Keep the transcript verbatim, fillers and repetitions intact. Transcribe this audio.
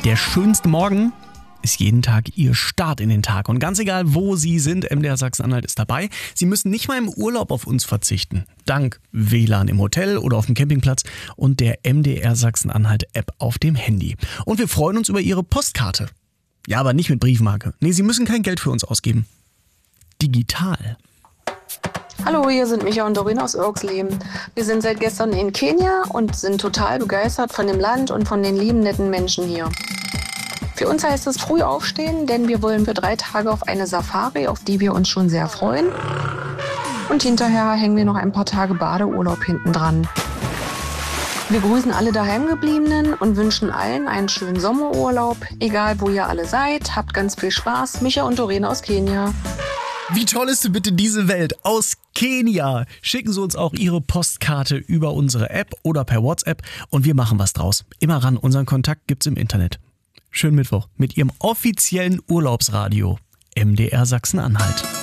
Der schönste Morgen ist jeden Tag Ihr Start in den Tag. Und ganz egal, wo Sie sind, M D R Sachsen-Anhalt ist dabei. Sie müssen nicht mal im Urlaub auf uns verzichten. Dank W L A N im Hotel oder auf dem Campingplatz und der M D R Sachsen-Anhalt-App auf dem Handy. Und wir freuen uns über Ihre Postkarte. Ja, aber nicht mit Briefmarke. Nee, Sie müssen kein Geld für uns ausgeben. Digital. Hallo, hier sind Micha und Doreen aus Irksleben. Wir sind seit gestern in Kenia und sind total begeistert von dem Land und von den lieben, netten Menschen hier. Für uns heißt es früh aufstehen, denn wir wollen für drei Tage auf eine Safari, auf die wir uns schon sehr freuen. Und hinterher hängen wir noch ein paar Tage Badeurlaub hinten dran. Wir grüßen alle Daheimgebliebenen und wünschen allen einen schönen Sommerurlaub. Egal, wo ihr alle seid, habt ganz viel Spaß. Micha und Doreen aus Kenia. Wie toll ist denn bitte diese Welt aus Kenia? Schicken Sie uns auch Ihre Postkarte über unsere App oder per WhatsApp und wir machen was draus. Immer ran, unseren Kontakt gibt's im Internet. Schönen Mittwoch mit Ihrem offiziellen Urlaubsradio M D R Sachsen-Anhalt.